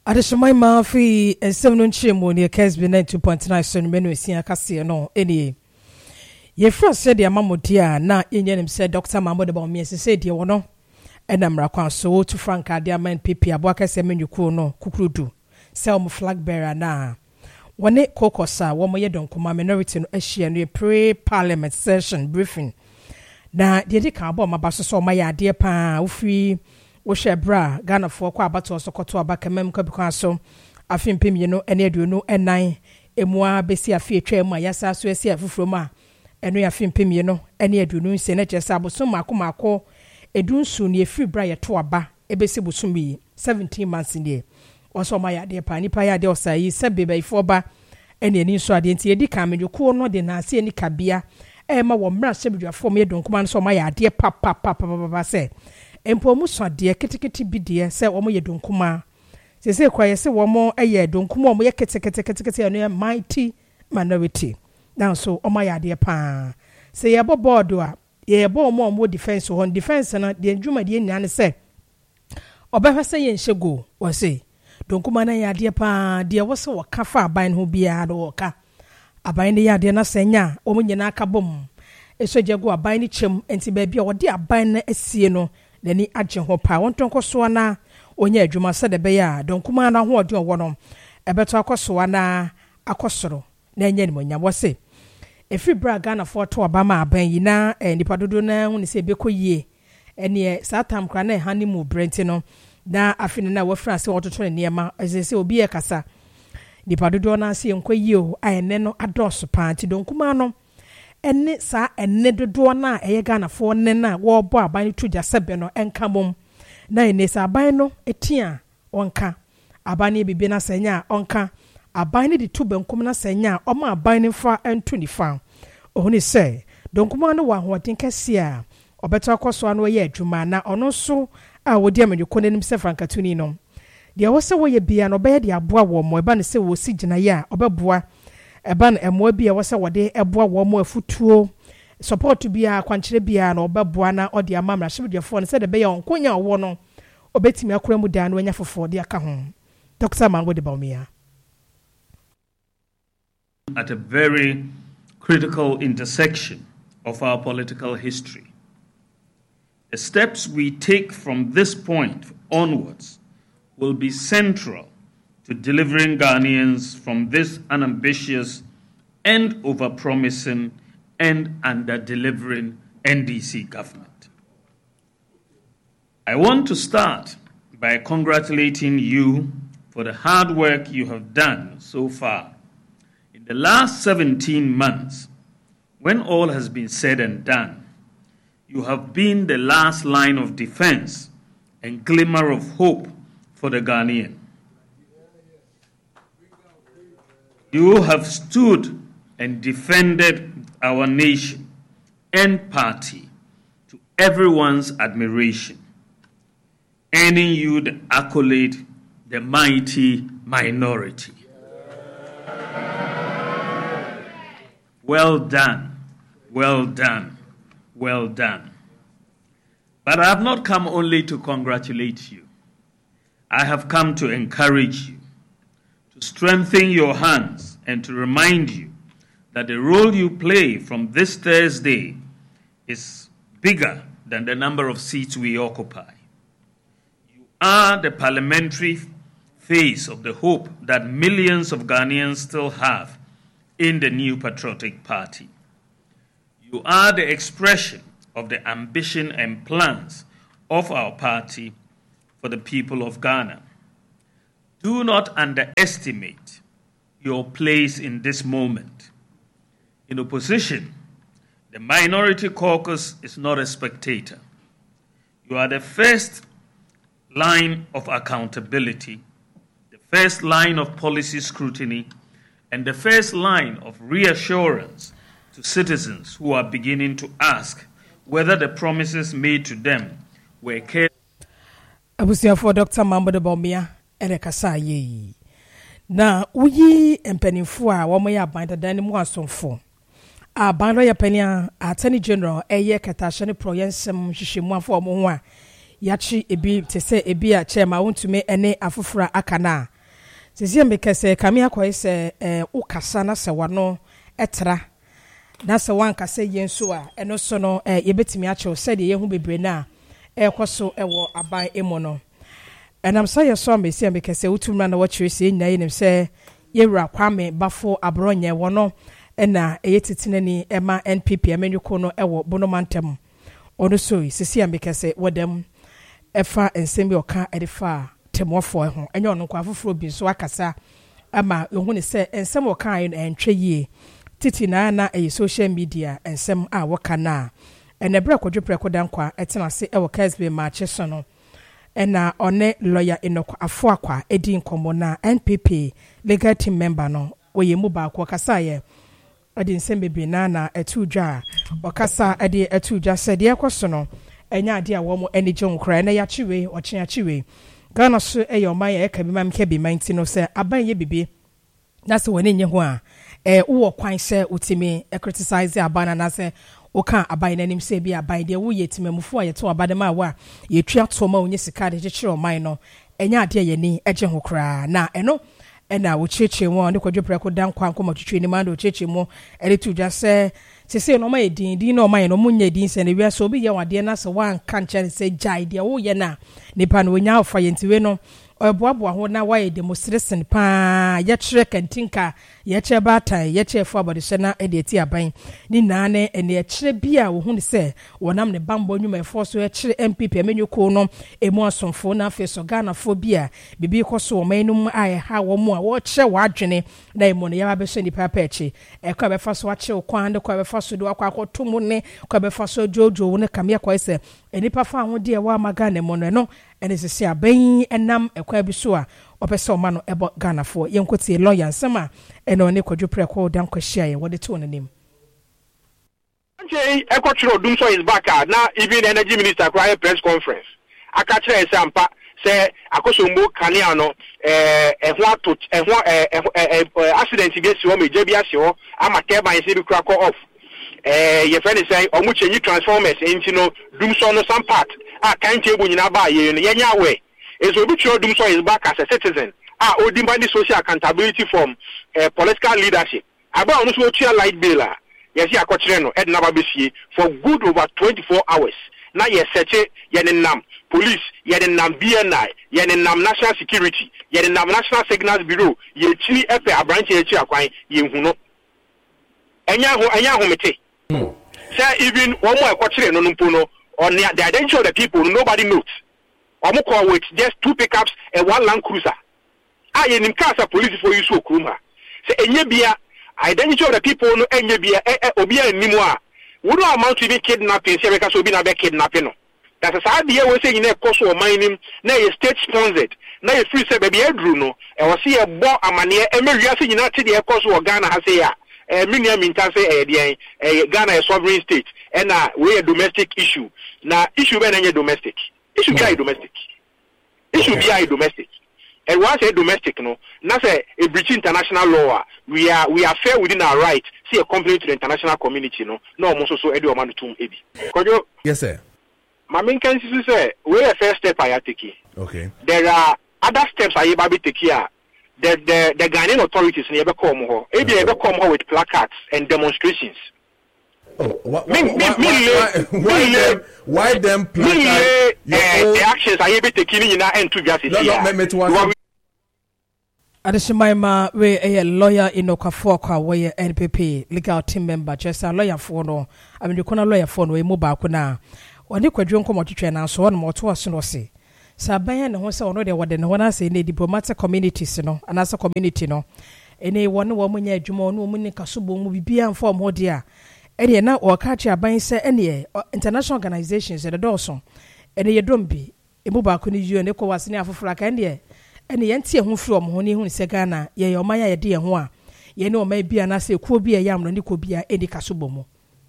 Adesomai Mafi and 7 Chimo near Kesby 92.9 Son Menu Sia Cassia no any. Ye first said your mamma dear, now Indian said Dr. Mambo about me as said you no, and I'm rakwan so to Franca dear man pipi aboaka semen you no kukudu. Sell me flag bearer na. One it cocosa, one more don't come minority no issue and pre parliament session briefing. Na the cabo my basso saw my dear pa free. Woshe bra Ghana for kwa abato osokoto abaka mem kwa bikwaso afimpim ye no ene aduonu enan emua besi afi atwa mu ayasa so esi afufuro ma eno ya fimpim ye no ene aduonu nse na kyesa abosom makomako edunsu ne efiri bra ye to aba ebesi bosom yi 17 months ne oso ma ya de pa nipa ya de osayi sebe bai foba ene ani so ade nti edi kan medwuko no de na ase ani kabia ma wo mra sebedwafo me donkuma no so ma ya de pa se empo mu so de ketekete bi de se wo mo ye donkuma se kwaye se wo mo ye donkuma wo mo ye ketekete no mighty minority now so o ma ya de pa se ye board a ye bo mo defense on defense na de adwuma de nyane se obehwe se ye nhego wo se donkuma na ya de pa de wo se wo kafa aban ho bia do wo ka aban de ya de na senya wo mo nyina aka bom eso jego aban ni chem enti ba bia wo de aban na asie no dani agye ho pa won tonko so na onya adwuma se de be ya donkuma na ho ode owo no ebeto akoso na akosoro na enya ni monya wo se efi bra Ghana for to obama aban yi na nipa dodo na hu ni se bekoyie ene satam kra na hanimu brenti no na afine na wafra se wototo ne niema se obi e kasa nipa dodo na se enkoyie o ayene no adoso pa ti donkuma no ene sa ene dodo na eye Ghana for ne na wo bo aban tuja sebe no enkamom na ene sa aban no etia onka aban ne bibi na senya onka aban ne de tu benkum na senya o ma aban ne fa entu ni fa ohuni se donkuma no wa hoden kese a obeto akoso no ye adwuma na ono so a wodi amedwko nanim se frankatuni no de wo se wo ye bia no be ye de aboa wo mo eba ne se wo si gina ye a obeboa eba na emo bia wo se wode eboa wo mo afutuo support bia kwankyere bia na obeboa na ode amamra hyebeduafo ne se de be ye onkonya wo no obetimi akora mu da no anya fofo de aka ho Dr. Mambo de Baumia. At a very critical intersection of our political history. The steps we take from this point onwards will be central to delivering Ghanaians from this unambitious and overpromising and under-delivering NDC government. I want to start by congratulating you for the hard work you have done so far. In the last 17 months, when all has been said and done, you have been the last line of defense and glimmer of hope for the Ghanaian. You have stood and defended our nation and party to everyone's admiration, earning you the accolade, the mighty minority. Well done, well done, well done. But I have not come only to congratulate you. I have come to encourage you, to strengthen your hands, and to remind you that the role you play from this Thursday is bigger than the number of seats we occupy. You are the parliamentary face of the hope that millions of Ghanaians still have in the New Patriotic Party. You are the expression of the ambition and plans of our party for the people of Ghana. Do not underestimate your place in this moment. In opposition, the Minority Caucus is not a spectator. You are the first line of accountability, the first line of policy scrutiny, and the first line of reassurance to citizens who are beginning to ask whether the promises made to them were kept. Abusia for Dr. Mambo de Baumia, Erekasa ye. Na uyi empenifo a wo ya banda dan mu asonfo. A banda ya penia Attorney General eye katashane proyensem hwehwemu afo mo ho a yachi ebi te se ebi a chairman wontume ene afofora akana sisi mbeka se kamia kwa se ukasa na se wano etra na se wan kasa yenso a eno so no yebetimi a chew se de ye hu bebre na ekoso ewo aban emo no enam sa ye so mbesi mbeka se utumna na watchire se nyina yenim se yewura kwame bafo abronye wono ena eyetitinani ema NPP amenyuko no ewo bonomantem ono so sisi mbeka se wodam efa ensembi oka edifa temofo ho enyo no kwa foforo bi so akasa ama ehun ne se ensem oka entwe yie titi na social media ensem a woka na enebra kwadwepre kodankwa etena se ewo KSB march so no ena one lawyer Enokwa Afoakwa edi nkomo na NPP legal team member no oyemu ba kwa kasa ye edi nsem bebre na etudwa okasa edi etudwa se de ekoso no enya ade a wo mo enije nkra na ya chiwe ochen achiwe Ghana so eyoman ye ka bi mam ke bi manti no se aban ye bibi na se woni nye ho a wo kwan se utimi criticize aban na se o kan aban na nim se bi aban de wo yetimamufo a ye to abadema wa ye twa to ma onye sika de chechire oman no enya ade ye ni eje ho kra na eno ena wo cheche mo ne kwadwo ko dan kwa nkoma twetwe ni ma do cheche mo eletu dwa se sese no ma edin no ma ye no munya edin se ne wi so obi ye wade na se wan kan chere se jai de wo ye na nipa no nya ofa ye ntiwe no oboabo ho na wa ye demonstration pa ye chere kantinka ye chere batan ye chere fo abode se na edeti aban ni na ne ene ye chere bia wo hu ne se wonam ne bambo nwuma efo so ye chere MPP amenyuko no emu asonfo na afi so Ghana fo bia bibi koso o manum aye ha wo mu a wo chere wadwene na emu ne ya ba so ni papa echi ekwa be fa so wa chere kwan de kwa be fa so do akwa akotomu ne kwa be fa so jojo ne kamia kwa ise enipa fa ho de wa magane mo no ene sisi aban enam ekwa bi so a opese oma no ebo Ghana fo yenkoti lawyer nsema ene one kwadwepre ko dan kwahia ye wode to onanim nje ekotro Dumso is back na even energy minister cry press conference aka kire sampa se akosombo kanea no accident bi si o meje bi ase o amake ban se bi kra ko off ye friend say omu chenyi transformers enti no Dumso no some part kan table nyina ba ye no yenya we ezo bi kire Dumso is back as a citizen odimba the social accountability from political leadership aba onu so tua light bill yes ya akokire no edna ba besie for good over 24 hours na ye search ye nam police ye nam BNI ye nam national security ye nam national signals bureau ye chini efe abranche ye chi akwan ye hu no enya ho mete say even one more akokire no mpo no on the identity of the people nobody knows omo call with just 2 pickups and 1 Land Cruiser ye nim kasa police for you so kruma say enye bia identity of the people no enye bia obi animu a wo no amount to be kidnapping say because obi na be kidnapping no that is how the we say you na cost o mining na ye state sponsored na ye free say baby edru no e wo say e bo amane e mewia say nyina te de cost o Ghana ha say ya minia minta say Ghana a sovereign state and we a domestic issue na issue be na nye domestic issue be domestic issue be domestic. And once a domestic no, na say a breach international law, we are fair within our right. See a complaint to the international community no almost so edu omanu tum ebi. Kojo. Yes sir. My main concern say we a first step I take. Okay. There are other steps I be take here. The Ghanaian authorities never come ho. Ebi never come ho with placards and demonstrations. Oh, why them placards? The actions I be taking in end to justice. No, Adeshimaima we a lawyer Enokwa Afoakwa we NPP legal team member just a lawyer for no I mean you kona lawyer for no we mobile kuna wani kwadwo nkomo twetwe na so no to aso no se saban ne ho se ono de wode ne wona se ne diplomatic communities no anasa community no ene wone wo munya adwuma ono mu ne kasobo mu bibia mfa mo de a ene na o ka chi aban se ene international organizations de doso ene ye dombi e mobile kuna yu ne ko wase ne afofra ka ene ene yentie ho firi omho ne hu se Ghana ye omanya ye de ho a ye ne omai bia na se kuo bia yam no ne ko bia edi kasobo mu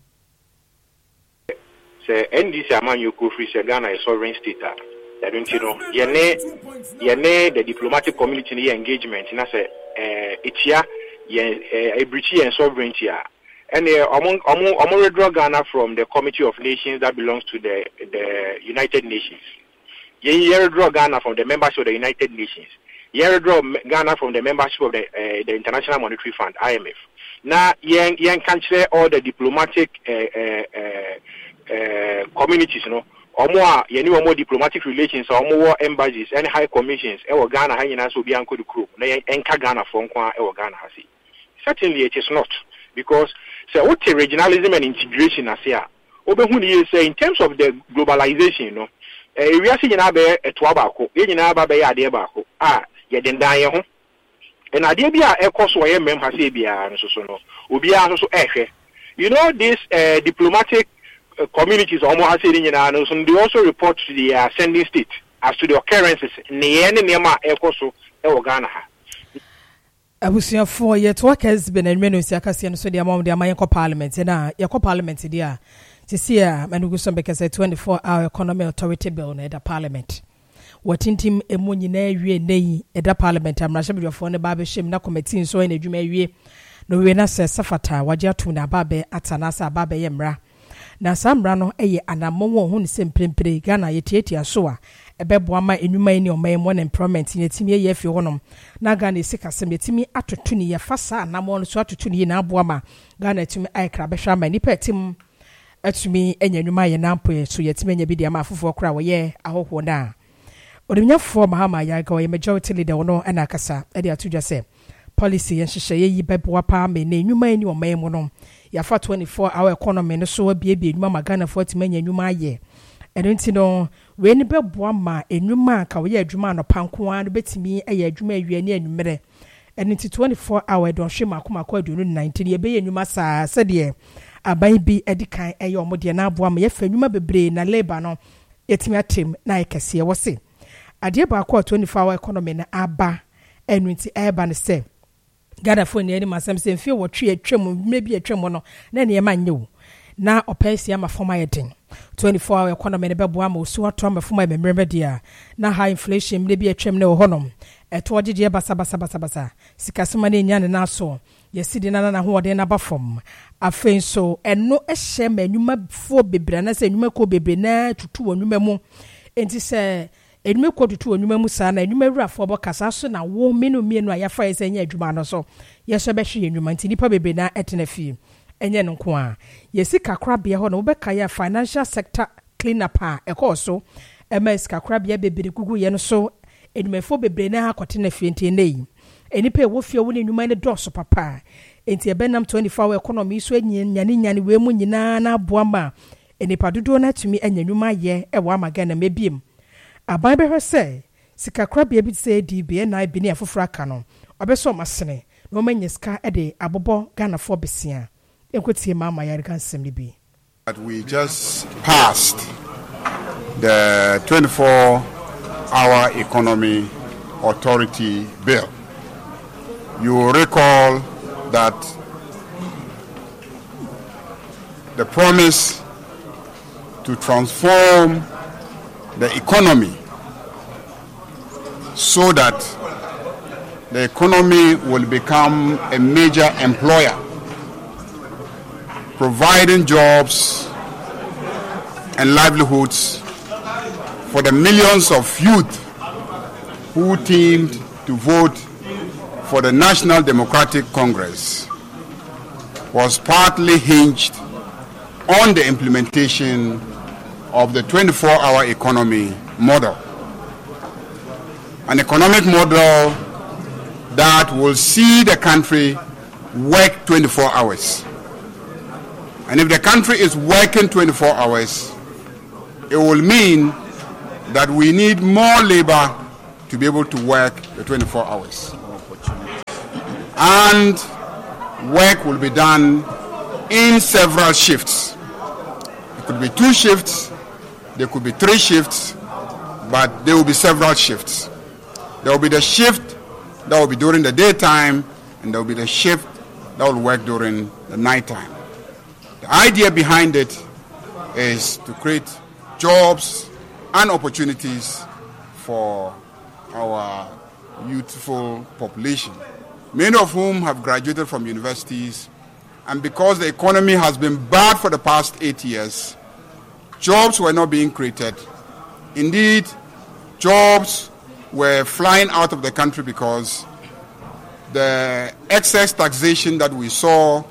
se NDC amanyo ko free se Ghana is sovereign state that don't you know ye ne the diplomatic community ne engagement na se etia ye a breach and sovereignty and omo withdraw Ghana from the Committee of Nations that belongs to the United Nations. Ye withdraw Ghana from the members of the United Nations. withdraw Ghana from the membership of the International Monetary Fund, IMF. Now, yen can share all the diplomatic communities, you know, or more diplomatic relations, or more embassies and high commissions. Ghana hanging us will be uncle the group. Ghana from Ghana has it. Certainly, it is not because what regionalism and integration as here. In terms of the globalization, you know, we are seeing a tuabako, in Ababa, Yedendaya. And Adebia Ecos or MM Hasabia and so no. Ubia also Eche. You know, these diplomatic communities almost in and they also report to the sending state as to the occurrences near Nema Ecoso Ghana. Abusia for yet workers been in Menusiacas and so the amount of the Parliament and your Parliament dear. This year, Manuguson because a 24-hour economy authority bill in the Parliament. What in team a munine nay at the Parliament, I'm not your phone about shame na committee so in a jume no wena says Safata, Wajatuna Babe, Atanasa Babe Yemra. Na Sam Rano, and a momo who same pre Ghana yeti soa, a bebwama in Rumania or may one employment in a team ye if you honum. Nagani sick as some yetimi at 20 year fasa, and I'm on so to 20 in Abuama. Ghana to me, I crabesha my nipetim. To me, and you may nampo, so yet many be the amount for crowd, ye, I hope na. Odemnya for Mahama Yago, a majority leader or no, and Akasa, Edia to just say, policy and she ye bebwa palm, may you may or may mono. Ya for 24-hour economy, no so be Mama Ghana 40 million you my ye. And don't you know, when bebwa ma, a new man, ka ye Juman or Pankuan, bet me a ye Jume, you near mere. And into 24-hour, don't shima kuma kwa do 19 ye be you massa, said ye. Abai edikan eyo modie na aboa me yefa nwuma bebre na labor no yetimi atem na yekese wo se ade ba kwa 24-hour economy na aba enunti eba ne se Ghana phone ni masem se mfie wo twe atwam mebi atwam no na ne ma nye wo na opesi ama forma yedin 24-hour economy ne beboa ma osu ato ama forma memrebe dia na high inflation mebi atwam ne wo honom eto ogege basa sikasema ne nya ne na so yesidi na ho ode na ba fom afen so eno ehye manuma fo bebre na se enuma ko bebre na tutu onuma mu enti se enuma ko tutu onuma mu sa na enuma wurafo bo kasa so na wo menu mienu ayafa yese nya adwuma no so yeso be hwe enuma enti nipa bebre na etena fi enye no nko a yesi kakra bia ho na wo be kaya financial sector clean up a ekoso ms kakra bia bebre gugu ye no so enuma fo bebre na akotena fi enti nei enipa wo fie wo ne enuma ne doso papa enti ebenam 24-hour economy so nyane we mu nyina na aboama enipa dodo na tumi enyanwuma ye ewa magana mebiem aban behwe se sikakra bia bi se DB na bi ne afofra aka no obeso masene no manye ska ede abobo Ghana for besia enkotie mama yare kan semni bi that we just passed the 24-hour economy authority bill. You recall that the promise to transform the economy so that the economy will become a major employer, providing jobs and livelihoods for the millions of youth who teamed to vote for the National Democratic Congress, was partly hinged on the implementation of the 24-hour economy model. An economic model that will see the country work 24 hours. And if the country is working 24 hours, it will mean that we need more labor to be able to work the 24 hours. And work will be done in several shifts. It could be 2 shifts, there could be 3 shifts, but there will be several shifts. There will be the shift that will be during the daytime, and there will be the shift that will work during the nighttime. The idea behind it is to create jobs and opportunities for our youthful population, many of whom have graduated from universities, and because the economy has been bad for the past 8 years, jobs were not being created. Indeed, jobs were flying out of the country because the excess taxation that we saw.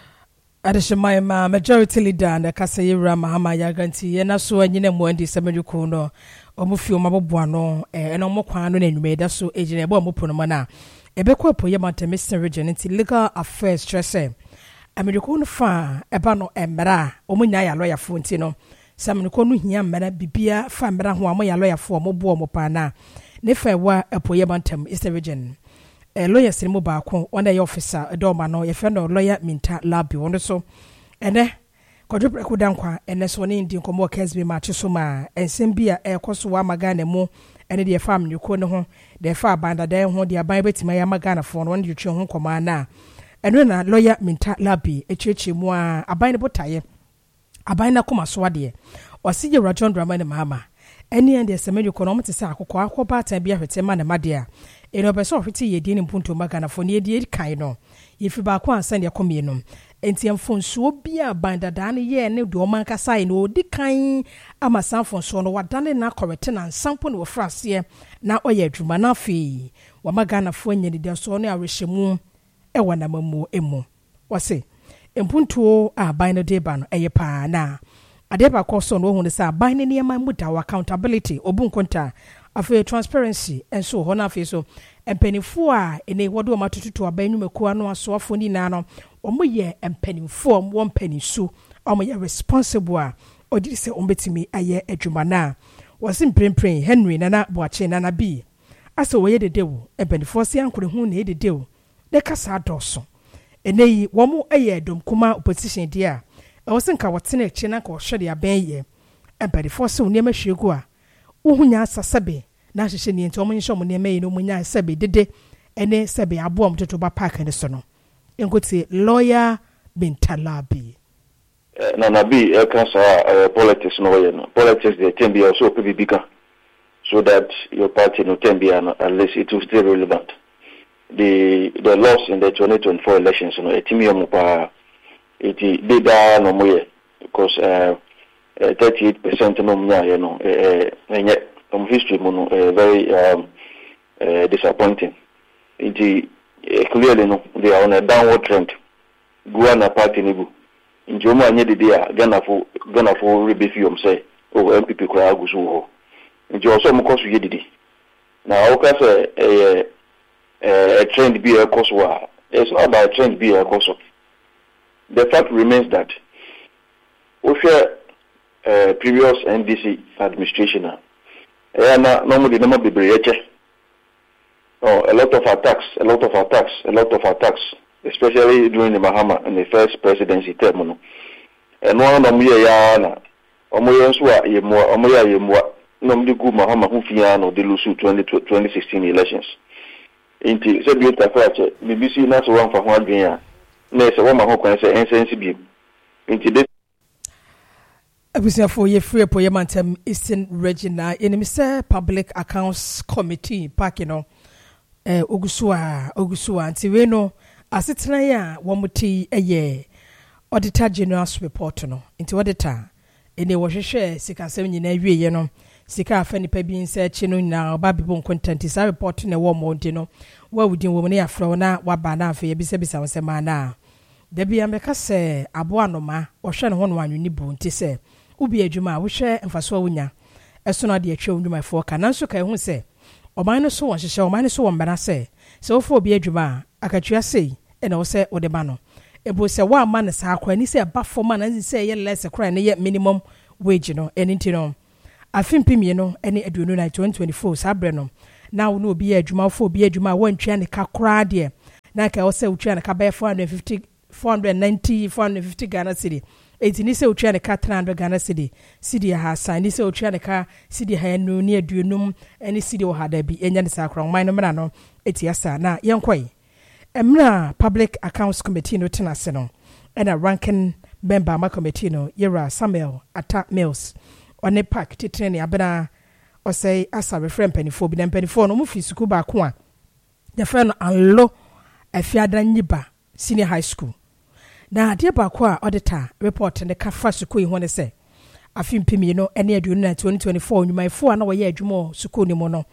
Adeshima majority leader and Kasayira Mahama Yaganti, and so a Yina Mwendi Samajukuno, Omufio Mabuano, and Omokwano and made so agent a bomb Punamana. Ebeko Poyamata Mr. Regent, legal affairs stressor. American fa, Ebano Embra, Omunaya lawyer Fontino, Samanukonu Yamana Bibia, Famra, who are my lawyer for Mobo Mopana. Nefa wa a Poyamantem is the regent. A lawyer Simo Bako, one day officer, a domano, a friend of lawyer Minta Labi, one so. And quadruple Kudankwa, and as one Indian Komo Kesby Machisoma, and Simbia, a Kosuwa Magana mo, and their family, you couldn't home, their far band, a day home, their Bible to my Yamagana for one you chill home command. And when a lawyer Minta Labi, a church moa, a bindable tire, a binder Kuma Swadi, or see your Rajon Drama and Mama. Any and the Samuel economic Sako, Quapat and Bia Teman and Madia. In obeso fiti ye din punto magana for near the kind no. If you back one send your communum, and Tiam phone so be a binder than ye and do man casai no de kind ama san phone so no what done na correct and sample no fras ye na oye drumana fee. Wamagana for ye the so ne a reshimu e wanamamu emo. Wase, in punto a binder deban a ye pa na. Adeba coso no one is a binding near my muta accountability obun konta. Afe transparency and so hona fe so empanifo a ene wodo matututu abanwumekuwa no aso afoni na no omoye empanifo won panisu omoye responsible a odiri se ombetimi aye adwuma na wasi mprempren Henry nana boache nana bi ase woye dedewo empanifo se ankure hu na dedewo de kasa doso ene yi womo aye dom kuma opposition dia e wosenka wotene eche na ka ohwede abenye empanifo se onema hwegu a uhunya sasabe na hyehyɛ ni nti omunye mo ne mai no munya sabe dede ene sabe abo am toto ba park ne so no enkoti lawyer Bintalabi na nabi e kan sa politics no way no politics dey can be also bigger so that your party no can be at least it will stay relevant. The loss in the 2024 elections no etimi mo pa eti deda no mo ye because 38% no munya ye no enye from history no very disappointing. It clearly no they are on a downward trend. Guana party nibu inji omo anye de dia Ghana for rebefium say MPP kwa agusu ho inji also mo koso ye didi na o ka say a trend be a course wa it's not about trend be a course. The fact remains that previous NDC administration na normally no be breche a lot of attacks especially during the Mahama in the first presidency term no and one of them ya na omoye nso a yemwa no mdi gu Mahama hu fia no de lusu 2016 elections inti se bi ta fa che BBC na so wan fa ho adwen a na se wo ma ho kwan se ensense bi inti de Abusia for ye free po yemantem Eastern Regional Enemise Public Accounts Committee pakino ogusua nti we no asetena ya womuti eye Auditor General's report no nti auditor ene wo hwehwe sikasem nyina wieye no sika afa nipa bi nse chi no na oba bibo content sa report ne wo mo ndi no wa wudin wo ne afro na waba na afa ye bisa wonsema na da bia meka se abo anoma wo hwe ne ho no anwuni bu nti se ubi adwuma wo hwe mfaso wunya eso na de atwa ndwuma fo ka nanso ka hu se oman no so won hyehyɛ oman no so won bana se ofo obi adwuma akatwa sei ena wo se wo de ba no ebo se wa ma ne sa akwa ni se ba fo na se ye less kra ne ye minimum wage no enti no afimpimie no ene aduonu na 2024 sabre no na wo no obi adwuma fo obi adwuma wantwa ne ka kra de na ka wo se wotwa ne ka ba 450 Ghana cedi eti ni se otwa ne ka 300 Ghana cedi ha san ni se otwa ne ka cedi ha no ni aduonum eni cedi wo ha da bi enya ne sakra man no mra no eti asa na yenkoi emra Public Accounts Committee no tenase no ena ranking member ma committee no Yera Samuel Atta Mills one park titene ne abena o say asa refrem penifo bi na penifo no mu fi school ba ko a the friend Anlo Afiada Nyiba Senior High School na de ba ko a auditor report ne ka fa school yi ho ne se afimpimi no ene aduonu na 2024 nyumaifo na wo ye adwumo school ni mo no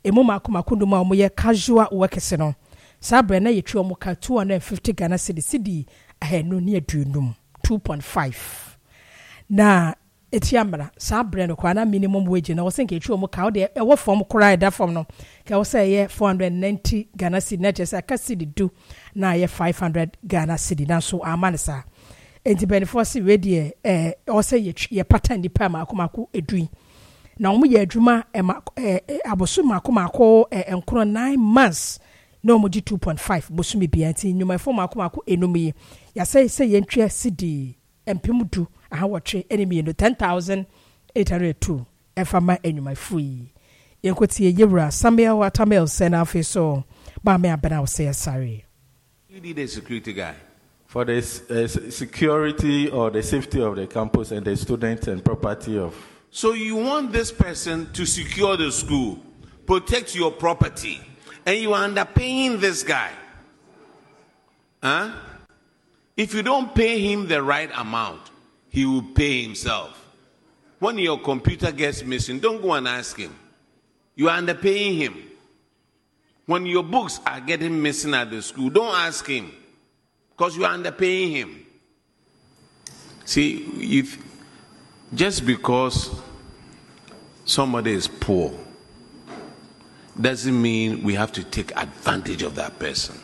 emu mako no ma omoye casual workers no sabre na yetwe omo ka 250 Ghana cedi ahenu ne adunum 2.5 na etiamra sabre no kwa na minimum wage na wo senke etwe omo ka wo de ewo form kura da form no ka wo say ye 490 Ghana cedi na just aka cedi do na ye 500 Ghana cedi na so amanesa enti benefo si we de wo say ye pattern di pa mako edui na omo ye adwuma abosu mako enkro 9 months no mo 2.5 bosumi bia nti nyuma fo mako enumi ya say yentwe cedi empimudu aha wotwe enemy no 10,802 efama enyuma free yenkotie yewura Samuel Watermel sena afiso ba me abena wo say sorry. You need a security guy for the security or the safety of the campus and the students and property of. So you want this person to secure the school, protect your property, and you are underpaying this guy. Huh? If you don't pay him the right amount, he will pay himself. When your computer gets missing, don't go and ask him. You are underpaying him. When your books are getting missing at the school, don't ask him, because you are underpaying him. See, just because somebody is poor doesn't mean we have to take advantage of that person.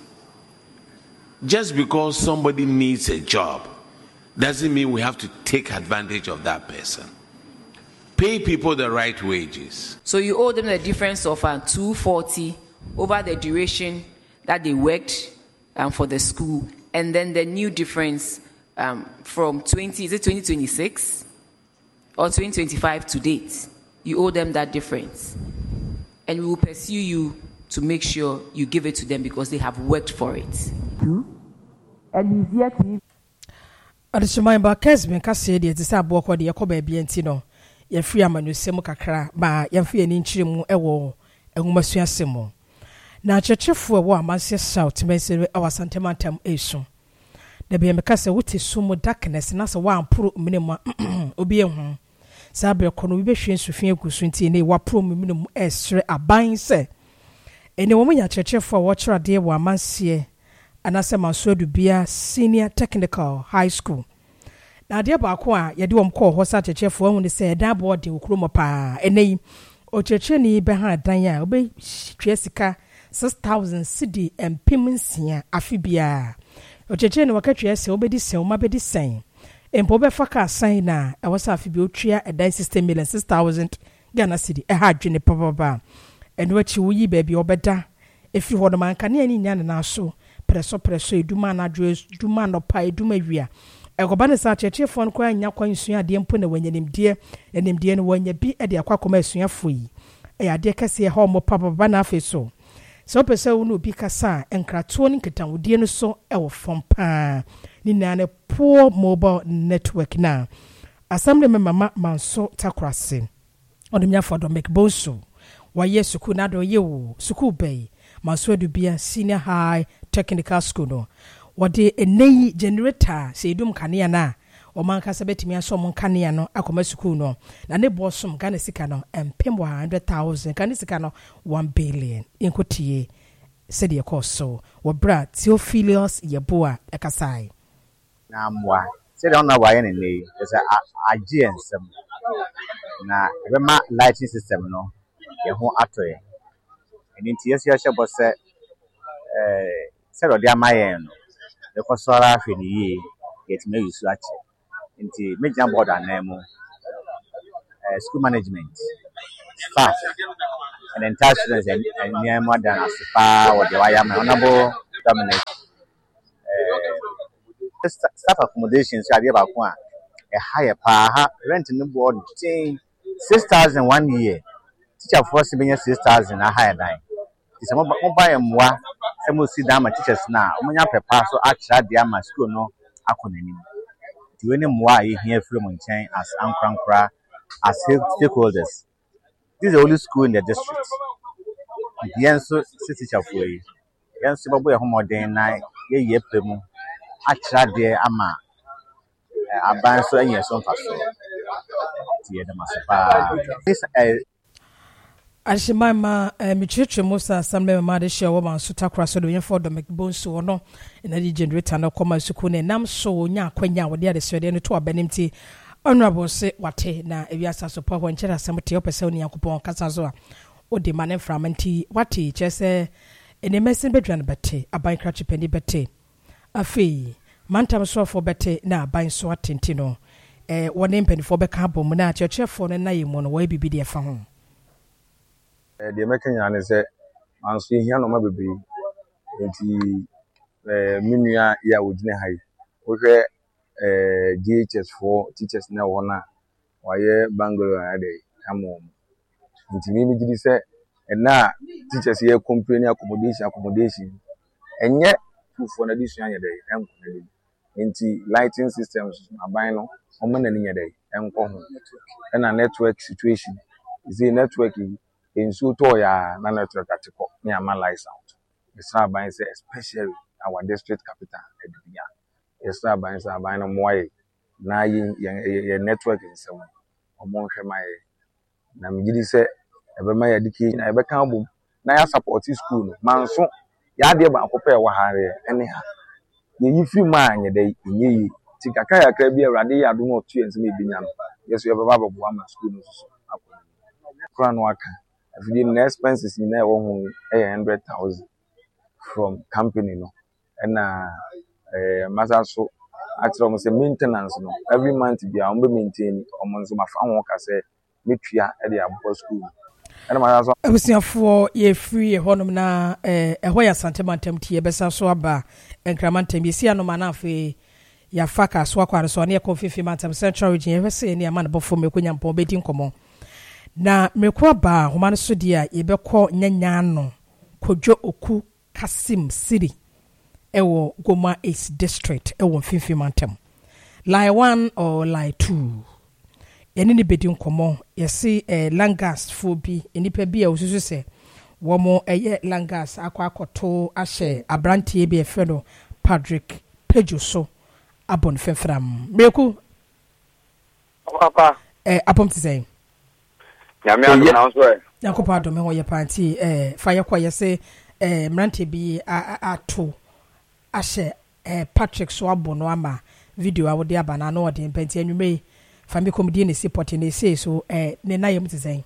Just because somebody needs a job doesn't mean we have to take advantage of that person. Pay people the right wages. So you owe them the difference of 240 over the duration that they worked for the school, and then the new difference from 2026 or 2025 to date. You owe them that difference, and we will pursue you to make sure you give it to them because they have worked for it. And he's yet to Adishimamba Kesben Cassie, the Sabo, the Yakoba Bientino, Yafria Manusemo Kakra, ba Yafia Ninchimu Ewo, and Masuya Simo. Now, Churchill war Mansia South, Messi, our Santamantam Ason. The Biamacasa, which is sumo darkness, and as a one pro minimum Obion. Sabia Conubition Sufia Guswinti, what pro minimum estre a buying say. And the woman at Churchill for watcher a dear one mansie. And as a Manso du Bia Senior Technical High School. Now, dear Bakwa, you do call horse at a chair for when they say that board in Ukrumapa, a name or Checheni behind Danya, obey Jessica 6,000 cedi and Pimensia, Afibia. O Checheni Wakatria, so obey this, so my bed is saying. And Boba Faka sign now, I was Afibutria, a dime system million 6,000 Ghana cedi, a hard journey, Papa. And what you will baby or better if you want a man can any yana so. Preso duma na dress duma no pai duma wia egobane sa cheche fon kwa nya kwa nsua de mpo na wanyanim de no wanya bi e de akwa asua foi e ade kase ho mo papa na afeso so pese wo no bi kasa enkrato ni nketanwodie no so e wo fom pa ni na ne poor mobile network na assembly member manso takrase odumya for domik bonso wa yesuku na do yewo suku bay manso adubia senior high technical school no wode enei generator se dum kanea na o man kasa betimi aso mon kanea no akoma school no na ne bosom Ghana sika no empem 100,000 Ghana sika no 1 billion inkotie se de koso wo bra Theophilus Yeboa ekasai na mwa se de ona waye ne nei se agensem na be ma lighting system no ye ho atoye eni ntie se bo se se do dia mayen no the kosora afeni ye get me use ache nti meja board anemu school management staff and entire students and near more than asipa or the wire honorable dominate staff accommodations are there about one a higher pa rent in the board 6,000 1 year teacher for 6,000 a higher line it's a buy more some see them teachers now omunya pepa so actually dia ma school no akonanim ti we ne moa here from nchen as ankrankra as stakeholders. This is the only school in the district. The answer teacher for you yan so babo e homoden na ye pemu actually dia ama aban so enye so mfaso ti ye da masepa this Ashimama Michichi Musa Samle Madisha woman Sutakra so the for the McBones no in the generator no comma sukune nam so nya kwenya wo de swede no to abanimti honorable say wate na ewiasa so power nchera samte opese oni yakopon kasa so a odi mane framanti wate chese ene mesin bedwan bete aban krachi peni bete afi mantam so for bete na aban so atenti no wone mpenifo be ka bom na chechefo no na yemu no wa bibi de fa ho the American is a man, so here no more baby. Minua ya wujine hai. Oje GHS for teachers na wona. Waye Bangalore ade amo. Nti mi gidi se na teachers here complain accommodation. Enye for na disu anya dey enko na nti lighting systems aban no omo na nya dey enko ho. Na network situation. Is a networking in so toya na network atiko me am lights out. It's not by say especially our district capital Edibia. It's not by say by no moye na ye network in some omon hwema ye na migidi say ebe ma education ebe kan bom na ya support school no manso ya de ba akopɛ wa hare anyhow ye yifi ma anye dey inye ti kakra yakra bi awrade ya do no to ensem ebinya no yeso ye baba babu ama school no so akɔ no aka the expenses in there 100,000 from company no and matter so actually almost a maintenance no every month be am maintain almost my farm work say metua e dey abɔ school and matter so abusiafo ye free honom na ho ya santemantam tie besa so aba enkramantam ye sia no ma na afi ya faka so akwa so na ye konfifi mantam central region ye hwese ne ama na bofo mekonya mpɔ bedi nkomo na mekwa ba homa no so dia yebekɔ nyanya no kodwo oku Kasim City ewo Goma East District ewo Mfimfini Mantam line 1 or line 2 eni ni bedi nkomo yesi Langas fobi enipa bi a osusu se womo Langas akwakoto ahye abrantie bi efeno Patrick Pejuso abon fefram meku papa apom tizai Nyame ado na so e Yakopa ado me ho ye panti fa ye koye se mrante bi ato ahye Patrick so abono ama video a wode abana na wode panti anwume fa me komedi ne support ne say so ne na yem tizai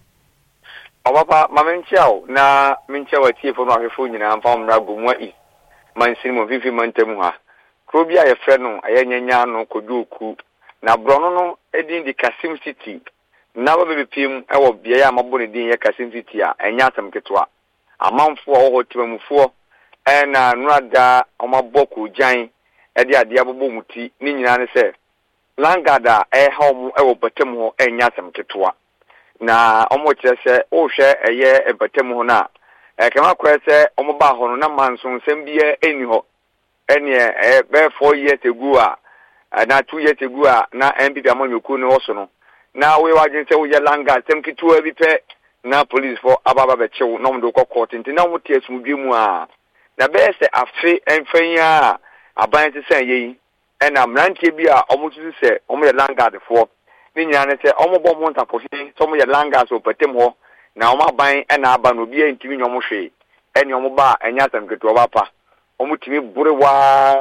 papa ma menchiao na menchiao atiefo no ahwefo nyina mfa mra gomwa i mansin mo fifi mantam ha kro bia ye frɛ no ayanyanya no kodwoku na brono no edin di Kasim City na ba bepiem ewo bia ya mabo ne din ye Kasim City a enya asem ketwa amanfo wo hotimamufo na nurada omaboko jan e de ade abobo muti ni nyina ne se langada ha omo ewo batem ho enya asem ketwa na omo kire se o hwe eye batem ho na kema kwa se omo ba ho no na manso nsem bia eni ho ene be 4 years ago na 2 years ago na MPP amanyoku ne ho so no na we wajen se wo ye langa tem kitu abi pe na police for ababa be chew no mdo ko court nti na wo tie sumdwe mu a na be se afi enfanya aban te sen yi na mrantie bi a omutu se omo ye langa de fo ni nyina ne se omo bo mo ntapohi so mo ye langa so patem ho na omo aban na aba no bi ntimi nyomo hwe eni omo ba enya tam ketu oba pa omo timi burewa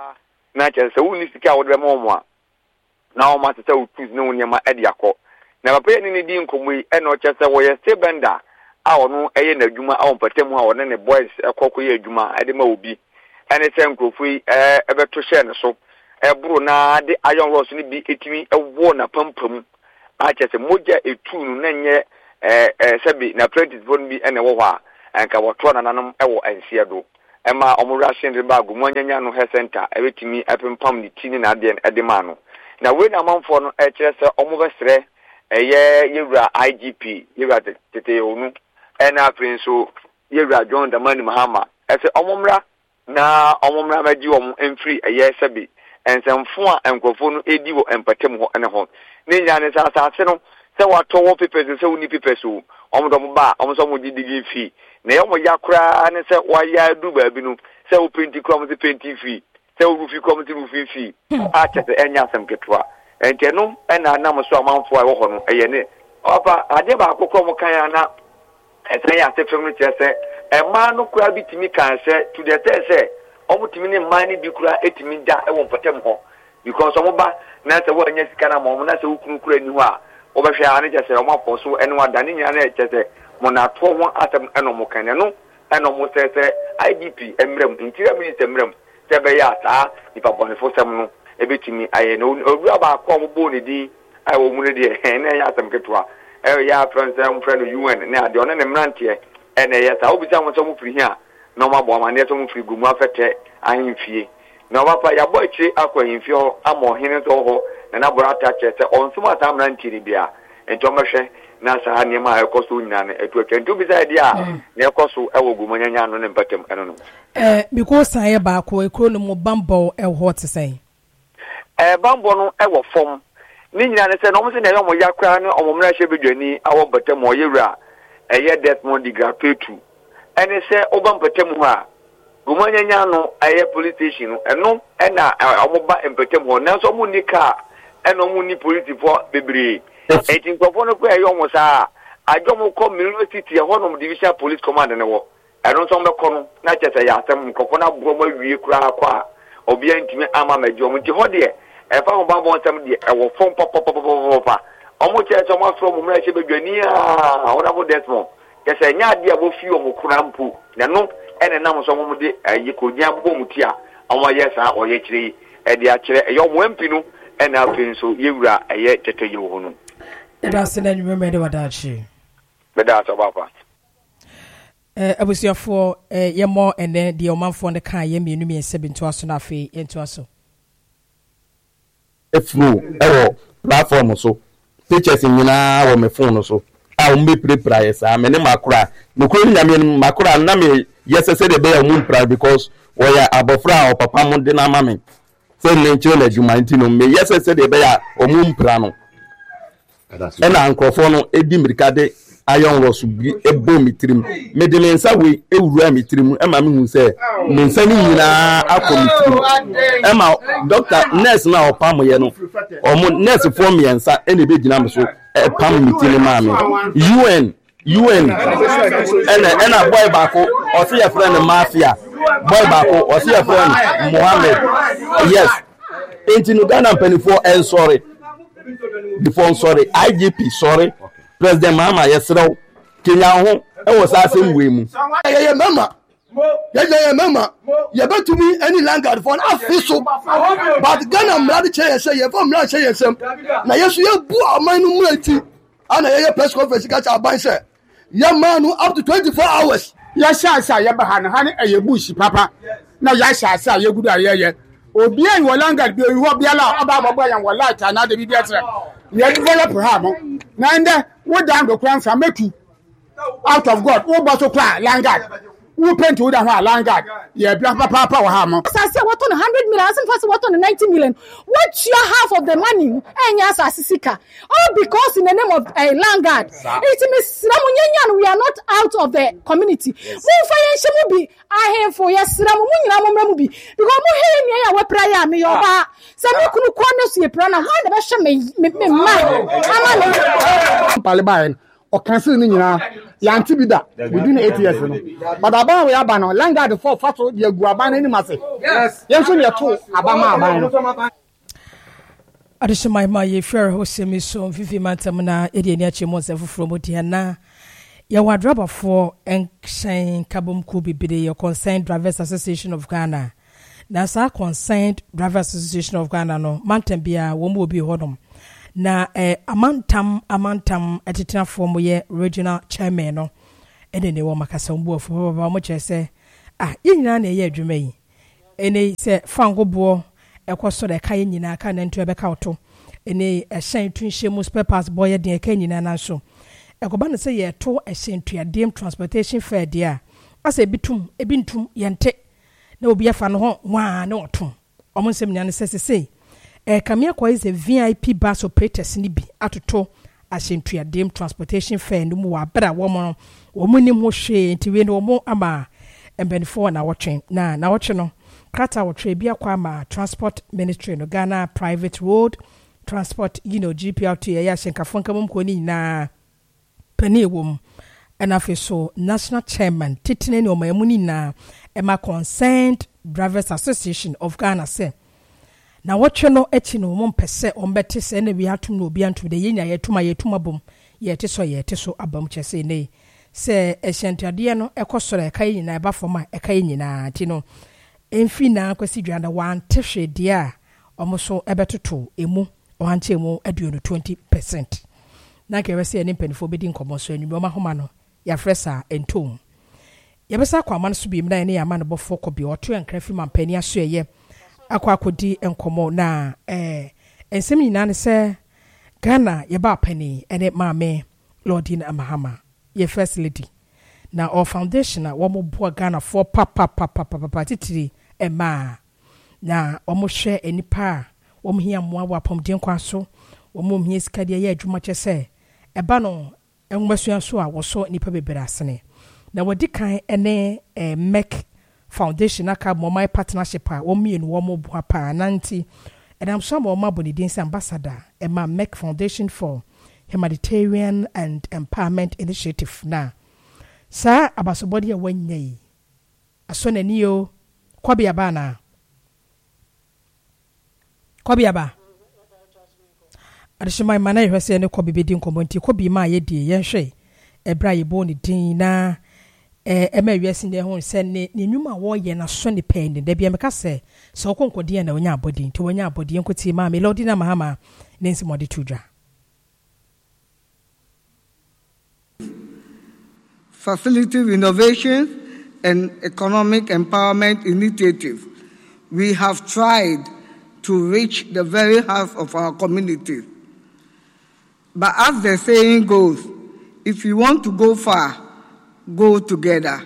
na che se wo ni sika wo de mo mo a na o ma tete utus ne wonyama ede akọ na papa ni ne di nkomu yi na o chese wo ye stebenda a ono eye na adwuma a ompatem a wona ne boys ekọkọ ye adwuma ade ma obi ene se nkrofu yi ebeto hye ne so eburu na de iron rods ni bi etimi ewo na pampam a chese moja etunu na nye sebi na practice bon bi ene wo hwa anka woto na nanom ewo ansia do ema omurashin riba gumanyanya no health center ebetimi epempam ni tini na ade edema no na we na manfo no kire se omubesre yewura IGP yewura tete onu na prince yewura John Damani Mahama ese omumra na omumra maji om emfiri sebi ensemfo a enkofo no edi wo empatem ho ene ho ne nya ne sa no se wato wo papers se woni papers o omdo ba omso mo didigi fi na yo mo yakura ne se wa ya du ba bi no se wo penti krom se penti fi se wo rufi krom se rufi fi a chete enya sam ketwa ente no na na mo so amanfo a wo ho no eye ne opa ade ba akokọ mo kan ya na ɛsɛ yɛ ase fam no kyerɛ sɛ ɛmaa no kura bi tumi kan sɛ to the test sɛ ɔmo tumi ne mmaa ne bi kura etumi da ɛwɔ mpɔtam hɔ because ɔmo ba na sɛ wɔanya sika na ma ɔmo na sɛ wokunu kura ni hɔ a wɔbɛhwɛ a ne kyerɛ sɛ ɔmo apɔ so ɛne wada ne nyinaa na ɛkyerɛ sɛ mo na atoɔ ho asɛm ɛna ɔmo kan no ɛna ɔmo sɛ IDP mmerɛm interior minister mmerɛm sɛ ɛbɛyɛ a saa nipa bɔnefo sɛm no ebetumi ayɛ no owura baako a ɔmo bɔ ne din a wɔn mu ne deɛ ɛna ɛyɛ asɛm ketewa ɛyɛ afrɛ sɛ ɔmo frɛ no UN ne adeɛ ɔno ne mmeranteɛ ɛna ɛyɛ saa obi sɛ ɔmo sɛ ɔmo firi hi a na ɔmo abɔ amaneɛ sɛ ɔmo firi gumu afɛtɛ ahemfie na ɔbapa yɛabɔ akyire akɔ ahemfie hɔ ama ɔhene nso hɔ na n'abɔrɔ ata kyerɛ sɛ ɔnsom a saa mmeranteɛ no bia nti ɔmɛhwɛ na saa nneɛma a ɛkɔ so nyinaa no ɛtu atwa nti obi sɛ ɛdeɛ a na ɛkɔ so ɛwɔ gumanyanya no ne mpatam ɛno no because san yɛ baako ekuro no mu bambɔ ɛwɔ te sɛn bambɔ no ɛwɔ fam ne nyinaa ne sɛ na ɔmo sɛ na ɛyɛ ɔmo ya koraa ne ɔmo mmerɛ hyɛ bedwani awɔ mpatam ɔyɛ wura ɛyɛ Desmond Digrapetu ɛne sɛ ɔba mpatam hɔ a gumanyanya no ɛyɛ police station no ɛno ɛna ɔmo ba mpatam hɔ nanso ɔmo ni kaa ɛna ɔmo ni polisifoɔ bebree eti nkɔfo no kɔ ɛyɛ ɔmo saa adwo mo kɔ Millennium City ɛhɔ nom division police command ne wɔ ɛno nso ɔmo no na kyerɛ sɛ yɛ asɛm nkɔfo no aboɔ mo awie koraa kɔ a obia ntumi ama magye ɔmo nti hɔ deɛ ɛfa ho babɔ nsɛm deɛ ɛwɔ fɔm pɔpɔpɔpɔpɔpɔ ɔmo kyerɛ sɛ ɔmo afrɛ ɔmo mmerɛ hyɛ bedwani a ɔnabɔ Desmond kyerɛ sɛ nyɛ adeɛ a wɔfi ɔmo kora mpo na no ɛna nam so ɔmo de ayi konya bɔ mu ti a ɔmo ayɛ saa ɔyɛ kyerɛ yi ɛde akyerɛ ɛyɛ ɔmo MP no ɛna afei nso yɛwura ɛyɛ tɛtɛ yɛ wɔ hɔ no ɛdase na nwumɛ de wadaakye bɛda asɔ papa abusuafoɔ yɛmmɔ ɛnɛ deɛ ɔmanfoɔ no kaa yɛ mmienu mmiɛnsa bi ntoa so no afei yɛntoa so efuru ɛwɔ platform so pictures nyinaa wɔ me phone so a wɔn bɛ pirapira yɛ saa mɛ ne makora nokoro ne nyame no makora na me yɛsɛ sɛ de bɛyɛ wɔn mpira because wɔyɛ abɔfra a ɔpapa mo de na ama me sɛ ne nkyɛn na adwuma nti no me yɛsɛ sɛ de bɛyɛ wɔn mpira no ɛna nkurɔfoɔ no edi mirika de ayɔn wɔ so bi ebo mi tirim me de me nsa wei ewura mi tirim ɛma me hu sɛ me nsa ne nyinaa akɔ mi tirim ɛma doctor nurse na ɔpam yɛ no ɔmo nurse foɔ mmiɛnsa ɛna ebe gyina me so ɛpam mi tirim maa me UN ɛna boy baako ɔsi yɛ frɛ no mafia boy baako ɔsi yɛ frɛ no Mohammed yes enti no Ghana mpanimfoɔ ɛnsɔre before sorry IGP sorry President Mahama yesrew Kenya ho e was asem we mu ye mama ye betumi any landguard for afiso but Ghana mrade che yese ye for mrade che yesem na yesu ye bu aman no mrati ana ye press conference ka cha ban se ye manu up to 24 hours ya sha ye ba han e ye bush papa na ya sha ye gudu ayeye obi en landguard bi ho biala oba babo yan wala ta na de bi etre ye develop ha mo na nde wo down the crown from metu out of God wo bo so kra landguard wo paint wo da ho landguard ye bia papa wo ha mo say what on 100 million as first what on 90 million what your half of the money enya asasika all because in the name of a landguard it means we are not out of the community mo fa yen shemu bi ahemfo yesra mo nyina mo mramu bi because mo he ne ya we prayer me yo ba se me kunu kwa ne so ye prayer na ho na be hwe me ma ama pale baen o cancel ni nyina yanti bi da within 8 years no but aban we aba no landguard for fato de agu aban ni mase yes yen so ne to abama aban no adishimai ma ye fair ho semi so fifi mantam na edi ani achi mo se foforo mo dia na ya wadraba for enchen kabom ku bibire your concerned drivers association of Ghana na sa concerned drivers association of Ghana no mantam bia wo mo obi hodom na amantam etitena form ye regional chairman no ene ne wo makasa mbu ofo baba mo chese yinyina na ye adwuma yi ene se fangobo ekoso de ka yinyina ka na ntu ebeka oto ene ehyan tunhye mu spare parts boy de ka yinyina na so ekoba ne se ye to ehyan tuadem transportation fair dia asa ebitum ebintum yente na obi afa no ho wa na oto omonsem nya ne se Kamia kwa is a VIP bus operators ni bi atoto ashentuadem transportation fair no mu wa bra wo ni mo hwe ntiwe no mo ama embenfo na watchen na watchen no krata wotre bia kwa ma transport ministry no Ghana private road transport GPRT ya shenka fonka mum ko ni na pani wom and after so national chairman titine no mayamuni na ema concerned drivers association of Ghana say na watch no echi no mo pese ombete se na bi atum no bi antum de yenya yetuma bom yete so abam chese ne se ehyentuade no ekosoro ekai nyina eba foma ekai nyina ti no emfi na kwasi dwanda wan tehwede a omoso ebetoto emu ohanche emu aduonu 20%. Na ke wese ne mpanifo bedi nkomoso anwumi oma homa no ya fresa entom yebesa kwa man so bi mda ne ya man bofo kobi oto enkrafi mampani aso eye akwakodi enkomo na ensem nyina ne se Ghana yeba pani ene maame Lordina Mahama ye first lady na our foundation na womo bo Ghana for papa titiri ema na womo hwe enipa womo hia moa wapom den kwaso womo hia sikade ye adwuma kyese eba no enwasua so a woso nipa bebere asene na wodi kan ene MEC Foundation aka my partnership a womo yenu womo bo pa nanti and I'm sure womo boni din ambassador ema MEC Foundation for Humanitarian and Empowerment Initiative na sa abasobodi awanyai asone niyo kwabiaba na kwabiaba adishima mana yehwese ne kwabibedi nkomonti kwabi ma yedi yenhwe ebra yebo ni din na ema wiase ne ho se ne nwuma wo ye na so ne pen de bia meka se so konkodi na onya abodi nti onya abodi enkoti ma Lordina Mahama nensi mode tudwa facilitative innovation and economic empowerment initiative. We have tried to reach the very heart of our community. But as the saying goes, if you want to go far, go together.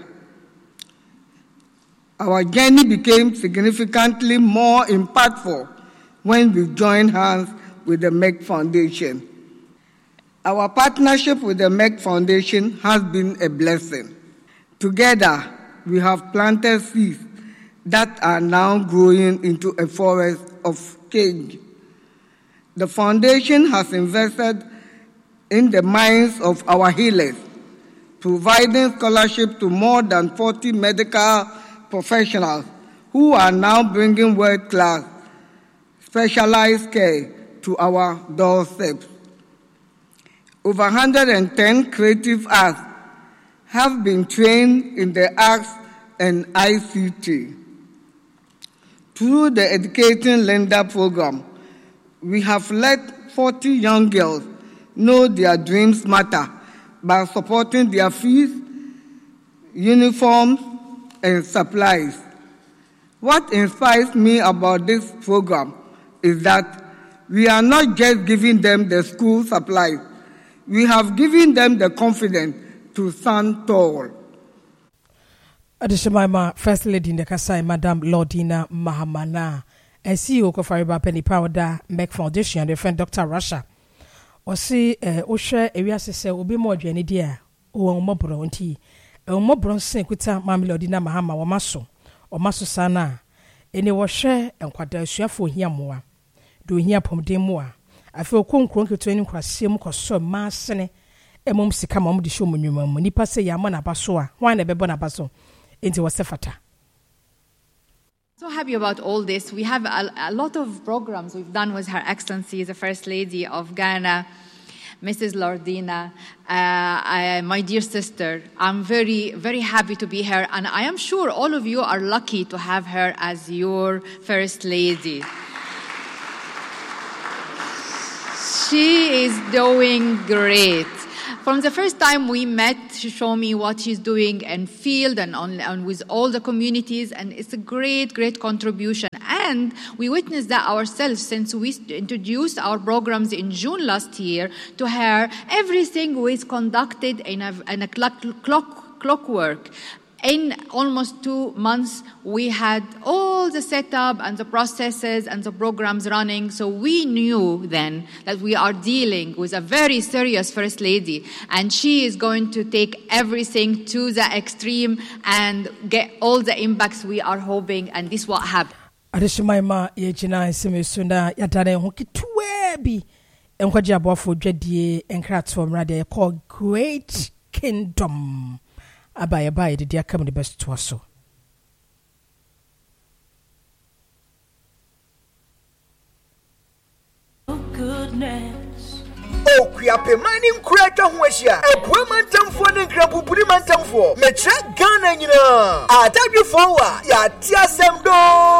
Our journey became significantly more impactful when we joined hands with the MEC Foundation. Our partnership with the MEC Foundation has been a blessing. Together, we have planted seeds that are now growing into a forest of change. The foundation has invested in the minds of our healers, providing scholarship to more than 40 medical professionals who are now bringing world-class specialized care to our doorsteps. Over 110 creative arts have been trained in the arts and ICT. Through the Educating Linda program, we have let 40 young girls know their dreams matter by supporting their fees, uniforms, and supplies. What inspires me about this program is that we are not just giving them the school supplies, we have given them the confidence to stand tall. Adishima First Lady in the Kasai, Madam Lordina Mahamana, and CEO of Fariba Penny Powder MEC Foundation, and the friend Dr. Rasha. Or see, Osha, Area say, will be more journey dear, or Mobro, and tea, a Mobron Sink with Mammy Lordina Mahama or Maso, or Maso Sana, and they will share and quadra for here more. Do here pomde more. I feel conquer to any crassim so massene, a mum sika mum the show munum, nipa say Yamana Basoa, wine a bebona baso, into a sefata. So happy about all this. We have a lot of programs we've done with Her Excellency, the First Lady of Ghana, Mrs. Lordina, my dear sister. I'm very, very happy to be here, and I am sure all of you are lucky to have her as your First Lady. She is doing great. From the first time we met, she showed me what she's doing in field and with all the communities, and it's a great, great contribution. And we witnessed that ourselves since we introduced our programs in June last year to her. Everything was conducted in a clockwork. In almost 2 months, we had all the setup and the processes and the programs running. So we knew then that we are dealing with a very serious First Lady, and she is going to take everything to the extreme and get all the impacts we are hoping, and this is what happened. Adishima yejina simisuna yadane honki bi enkwaji abofo dwadie enkratso mrade call Great Kingdom. Abaye the dear come the best to us so. Goodness. Oh, Kriape mining crater Huasia, a Pumantum for the Krapumantum for Metra Ghana, you know. I tell you forward, ya Tiasem do,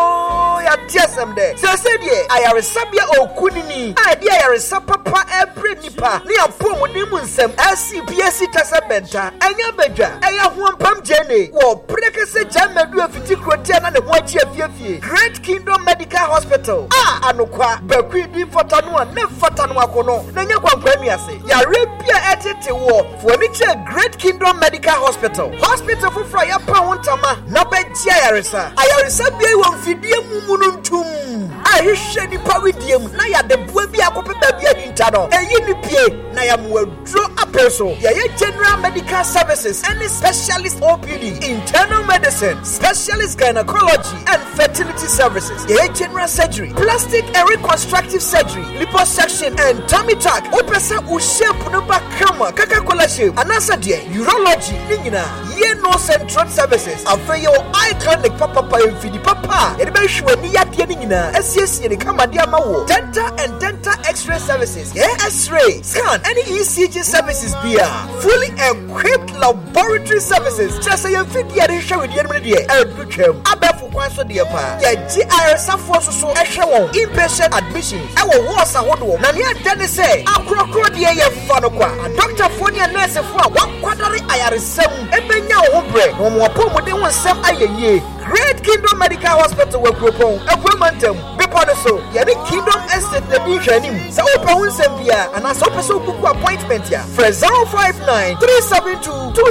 ya Tiasem de. So said ye, I are a Sabia or Kunini, I dear a Sapapa, every nipa, near Pomunimusem, SCPSC Tasabenta, and Yabeja, I have one pump Jenny, or Precase Jamma do a Fiticrotian and a Watch Great Kingdom Medical Hospital. Ah, Anokwa, Bequidi for Tanua, never Tanua Kono, Nanya Kwamiase, Yarabia Etete War, for Great Kingdom Medical Hospital. Hospital for Frya Pawantama, Nabet Yarisa. Ayarisa be one Fidium Mununtum. I shed the Pavidium, Naya the Buebia Copabia Intano, a Unipie, Nayam will draw a person. Yaya General Medical Services, any specialist OPD, internal medicine, specialist gynecology, and fertility services. Yaya General Surgery, plastic and reconstructive surgery, liposuction, and tummy tuck. Opesa Ushape Nuba Kama, Kaka shape, Anasa dear, urology, Nina, Ye no central services, Afrayo eye clinic Papa and Fidi Papa, and be sure Nia Pianina, SCS in the Kamadiamawo, dental and dental x-ray services, X-ray, scan, any ECG services, beer, fully equipped laboratory services, just a Fidia show with Yemedia, and Buchem, Abafu Quaso Diapa, GIRS so Eshaw, inpatient admission, our was a hodo, Nania Dennis say, Akrokodia Fanokwa, Dr. Fonia Nurse for one quarter IRSM, Ebenya Obre, no more pomo de one sem aye. Great Kingdom Medical Hospital will propose a womantum, Beponaso, Yadi Kingdom Estate, the Bijanim, Sao Pawun Sembia, and a Sopaso Book appointment here. For 059 372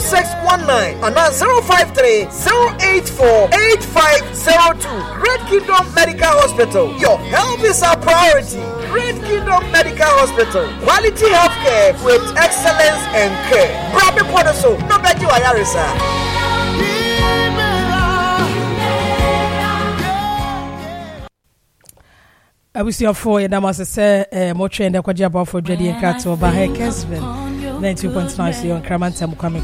2619 and 053 084 8502. Great Kingdom Medical Hospital. Your health is our priority. Great Kingdom Medical Hospital. Quality healthcare with excellence and care. Brother Ponaso, no better Ayarisa. I will see your four and I must say, more trained at Quajaba for Jedi and Cattle by her Kesvin. 92.9 on Kramantam coming.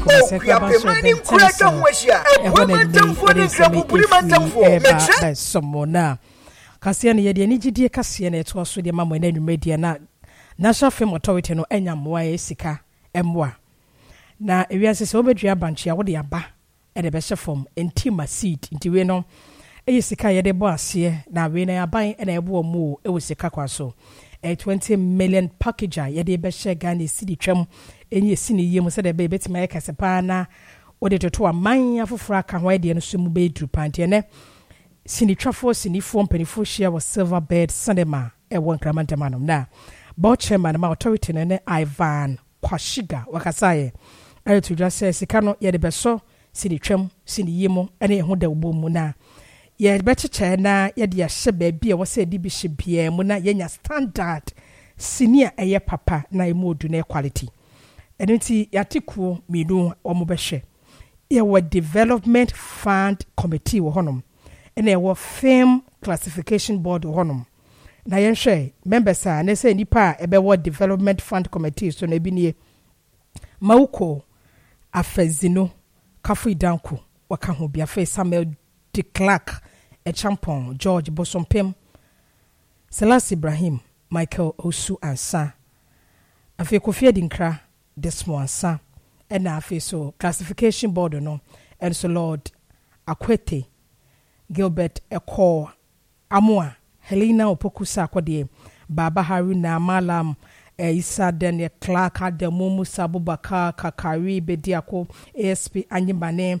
Someone now. Cassian, ye the Niji Cassian, it was with the mamma and media na National Film Authority no Enyam Sika Mwa. Now, if you are so much your bunch, I would be a ba at the best form, intima seat into Reno. Sika ye de boss here na we na buy and a bo mu e was sika kwaso a 20 million package ye de be share Ghana city twam enye sini ye mu se de be betima ye kasepa na o de to aman afofra ka ho de no so mu be dru pante ne sini twafo sini fo mpanifo share was silver bed sandema e won kramantamanum na board chairman ma authority ne Ivan Kwashiga wakasaye e to just say sika no ye de be so sini twam sini ye mu ene ho de wo mu na ye beche na ye de ahye baabi a wo se di bi hye bia mu na ye nya standard senior eye papa na e modu na quality enenti yatiku minu omo behwe ye wo development fund committee wo honom ene wo film classification board wo honom na ye hwe members a na se nipa ebe wo development fund committee so na bi nie mauko afazino kafu danku waka ho bia fe Samuel de Clark a champon George Bosompem Selassie Ibrahim Michael Osu Ansa afi Kofi Adinkra Desmo Ansa and afi so classification board no and so Lord Akwete Gilbert Eko Amua Helena Opokusa Akwade Baba Haruna Malam Isa Daniel Clark Adamu Musa Abubakar Kakari Bediako ASP Anyimane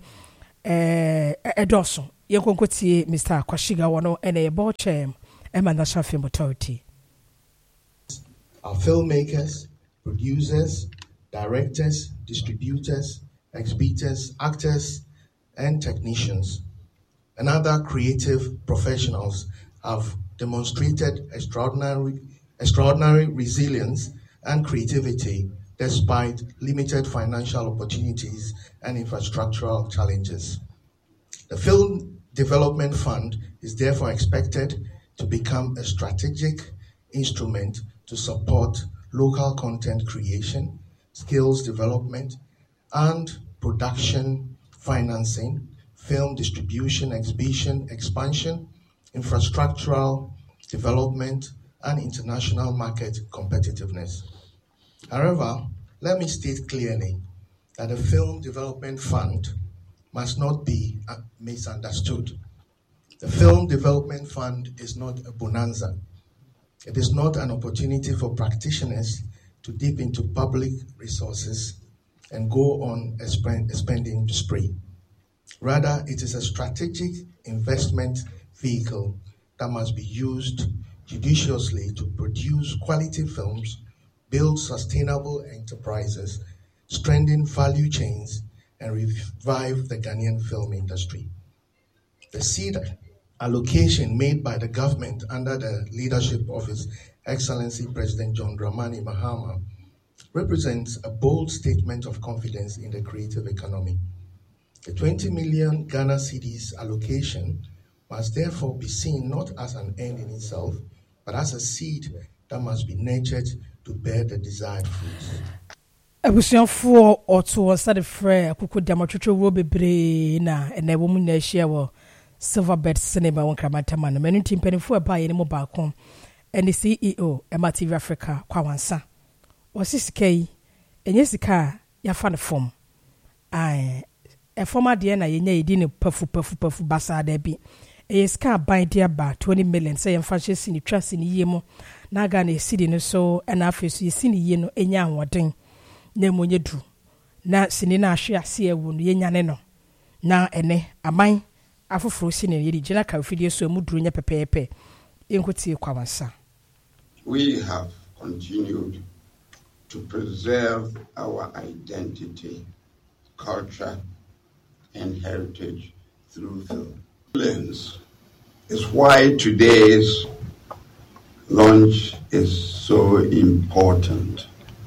Edoso Yekonkoti Mr. Kwashiga wano and a board chair Emma National Film Authority. Our filmmakers, producers, directors, distributors, exhibitors, actors, and technicians, and other creative professionals have demonstrated extraordinary resilience and creativity despite limited financial opportunities and infrastructural challenges. The Film Development Fund is therefore expected to become a strategic instrument to support local content creation, skills development, and production financing, film distribution, exhibition, expansion, infrastructural development, and international market competitiveness. However, let me state clearly that the Film Development Fund must not be misunderstood. The Film Development Fund is not a bonanza. It is not an opportunity for practitioners to dip into public resources and go on a spending spree. Rather, it is a strategic investment vehicle that must be used judiciously to produce quality films, build sustainable enterprises, strengthen value chains, and revive the Ghanaian film industry. The seed allocation made by the government under the leadership of His Excellency President John Dramani Mahama represents a bold statement of confidence in the creative economy. The 20 million Ghana cedis allocation must therefore be seen not as an end in itself, but as a seed that must be nurtured to bear the desired fruits. Abusuafoɔ ɔto sade frɛ akoko damotwetwe wo bebre na ene wo mu na ahia wo Silverbird Cinema won Kramantama no menu timpanifo eba ye ne mo baako ene CEO Emma TV Africa kwawansa osisika yi enye sika ya fa ne form ai e form ade na yenya yedi ne pafu basa da bi e sika ban dia ba 20 million say yemfa hye ni twase ni yemo na ga na esidi no so na afesu yesi ni ye no enya anwoden na monye du na sini na ahwe ase ewu no yenya ne no na ene aman afoforo sini yedi gina ka ofidie so mu duru nya pepepe enkotie kwawansa. We have continued to preserve our identity, culture, and heritage through film. Is why today's launch is so important.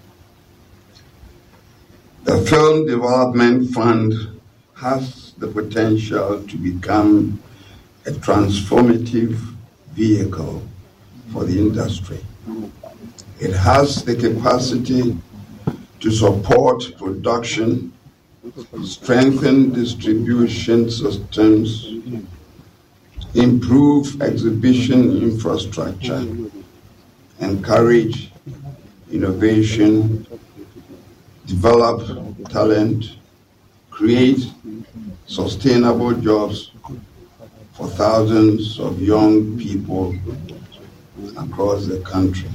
The Film Development Fund has the potential to become a transformative vehicle for the industry. It has the capacity to support production, strengthen distribution systems, improve exhibition infrastructure, encourage innovation, develop talent, create sustainable jobs for thousands of young people across the country.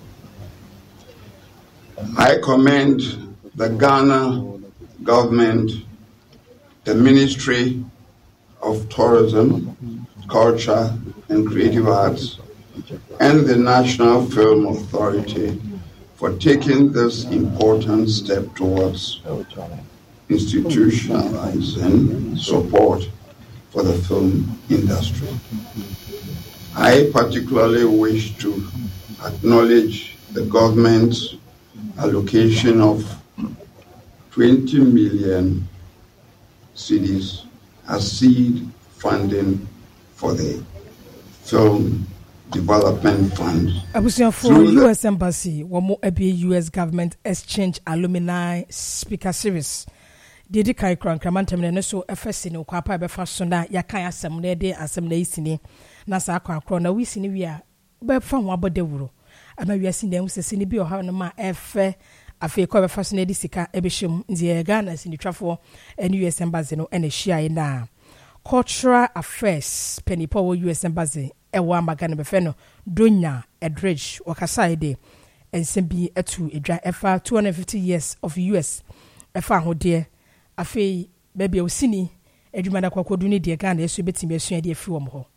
I commend the Ghana government, the Ministry of Tourism, Culture and Creative Arts, and the National Film Authority for taking this important step towards institutionalizing support for the film industry. I particularly wish to acknowledge the government's allocation of 20 million cedis as seed funding for the Film Development Fund. For U.S. Embassy, one more U.S. Government Exchange Alumni Speaker Series. Didi kai kran kramanta mene so efese ne kwapa be fa so na yakan asem na de asem na isini na sa akwa na wisini wi a be fa ho abodewuro ama wiase na usese ne bi o ha no ma efe afi ko be fa so na di sika e be hwem nzie Ghana sini twafo ene US Embassy no ene hia na Cultural Affairs penipo wo US Embassy e wa magana be fe no Donya Edridge wakasai de ensembi etu edwa efa 250 years of US efa ho de afei baby osini adwuma da kwakodu ne de Ghana eso betimi asua de afi wo mo